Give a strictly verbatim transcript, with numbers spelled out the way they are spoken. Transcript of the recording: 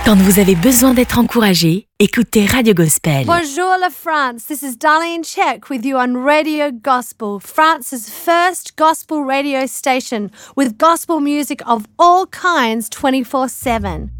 Quand vous avez besoin d'être encouragé, écoutez Radio Gospel. Bonjour la France, this is Darlene Check with you on Radio Gospel, France's first gospel radio station with gospel music of all kinds twenty-four seven.